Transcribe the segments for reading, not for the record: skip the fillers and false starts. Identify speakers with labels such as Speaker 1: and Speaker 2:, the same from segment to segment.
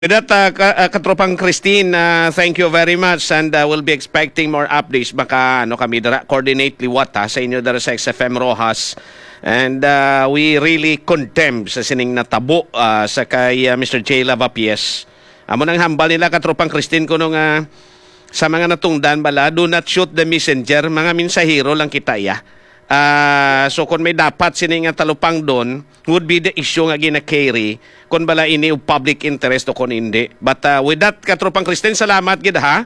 Speaker 1: With that, Katropang Christine, thank you very much and we'll be expecting more updates. Baka kami coordinate liwat sa inyo dara sa XFM Rojas. And we really condemn sa sining natabo sa kay Mr. J. Lavapiés. Amo nang hambal nila Katropang Christine kuno nga sa mga natungdan bala, do not shoot the messenger, mga mensahero lang kita ya. So kung may dapat sining nga talupang doon, would be the issue nga gina-carry kung bala ini o public interest o kung hindi. But with that, Katropang Christine, salamat gid ha.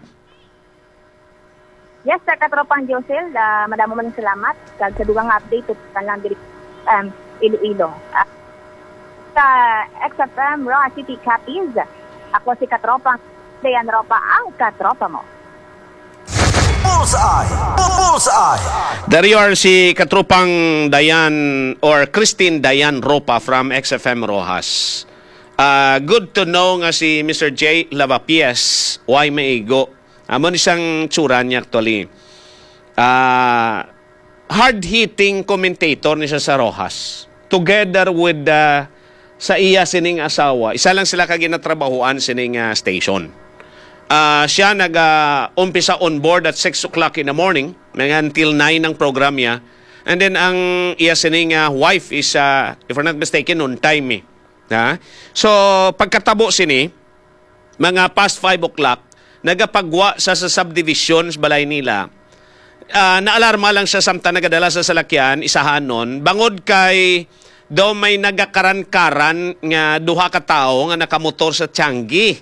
Speaker 2: Yes, sir, Katropang Josel, madamo man salamat kag sa dugang update ug lang diri Iloilo. Sa XFM Roa City Capiz, ako si Katropang Dayan Ropa, ang katropa mo.
Speaker 3: Bullseye! Bullseye!
Speaker 1: There you are, si Katropang Dayan or Christine Dayan Ropa from XFM Rojas. Good to know nga si Mr. J. Lavapiés, why maigo. Amon isang tsura niya actually. Hard-hitting commentator ni siya sa Rojas. Together with sa iya sining asawa. Isa lang sila kaginatrabahuan sining station. Siya nag-umpisa on board at 6 o'clock in the morning until 9 ang program niya. And then ang iya sining wife is, if I'm not mistaken, on time So pagkatabo sini, mga past 5 o'clock, nagapagwa sa subdivisions balay nila. Naalarma lang siya samtang nagadala sa salakyan, isahan nun, bangod kay daw may nagakaran-karan nga duha ka tao nga nakamotor sa Tianggi.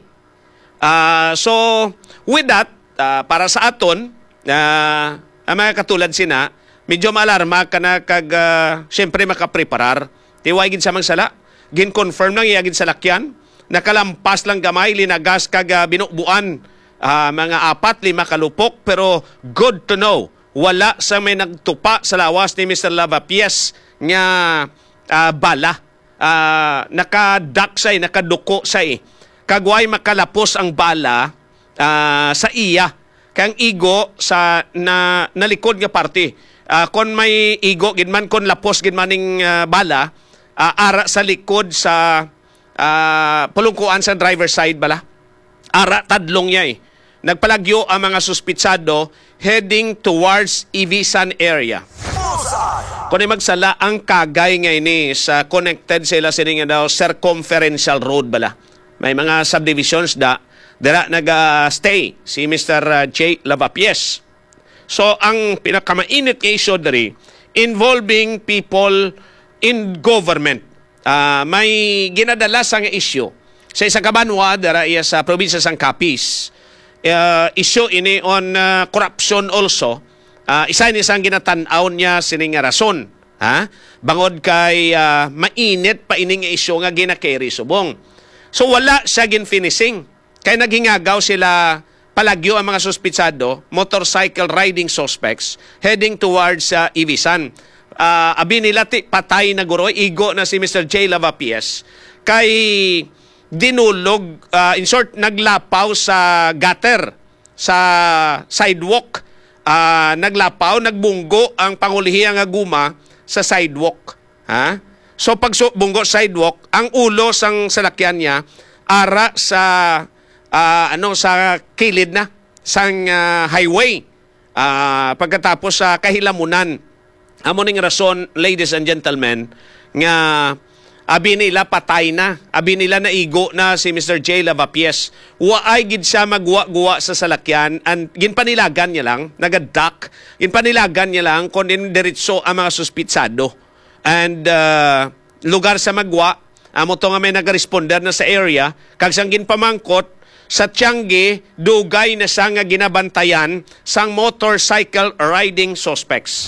Speaker 1: So, with that, para sa aton, ang mga katulad sina, medyo maalarma ka na kag, siyempre makapreparar. Tiwagin sa magsala, gin-confirm lang iagin sa lakyan, nakalampas lang gamay, linagas kag binubuan, mga 4-5 kalupok, pero good to know, wala sa may nagtupa sa lawas ni Mr. Lavapiés nga bala. Nakadak say, nakaduko say. Kagway makalapos ang bala sa iya kang igo sa nalikod nga parte. Kon may igo gidman kon lapos gidmaning bala ara sa likod sa pulungkuan sa driver side bala. Ara tadlong niya Nagpalagyo ang mga suspitsado heading towards Ibisan area. Kung magsala ang kagay ngayon sa connected sila sininga daw circumferential road bala. May mga subdivisions dira nag-stay si Mr. J. Lavapiés. So, ang pinakamainit nga issue diri, involving people in government. May ginadala sa nga issue. Sa isa kabanwa, dira iya sa probinsya sang Capiz. Issue ini on corruption also. Isa ni sang ginatanaw niya sining rason. Bangod kay mainit pa ining issue nga gina-carry subong. So wala siya gin-finishing. Kaya naghingagaw sila palagyo ang mga suspitsado, motorcycle riding suspects, heading towards Ibisan. Abi nila patay na guro, igo na si Mr. J. Lavapiés. Kay dinulog, in short, naglapaw sa gutter, sa sidewalk. Naglapaw, nagbunggo ang pangulihiyang nga guma sa sidewalk. So pag bunggo sidewalk, ang ulo sang salakyan niya ara sa sa kilid na sang highway. Pagkatapos sa kahilamunan. Amo ning rason, ladies and gentlemen, nga abi nila patay na. Abi nila naigo na si Mr. J. Lavapiés. Waay gid siya magwa-guwa sa salakyan and ginpanilagan niya lang, nagadak, ginpanilagan niya lang kung diretso ang mga suspitsado. And lugar sa magwa, amo to nga may nag-responder na sa area, kag sang ginpamangkot sa Tianggi, dugay na sang ginabantayan sang motorcycle riding suspects.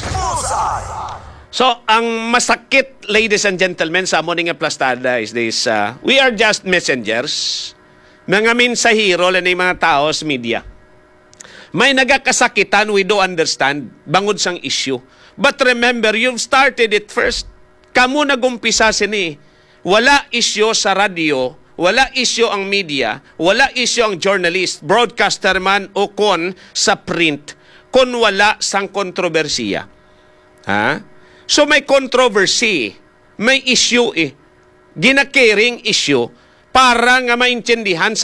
Speaker 1: So, ang masakit, ladies and gentlemen, sa amo nga plastada is this, we are just messengers, mga mensahero lang ng mga tao sa media. May nagakasakitan, we do understand, bangod sang issue. But remember, you've started it first. Kamu nagumpisa sini. Wala issue sa radio, wala issue ang media, wala issue ang journalist, broadcaster man o kon sa print, kon wala sang kontrobersiya. So may controversy, may issue gina-caring issue, para nga maintindihan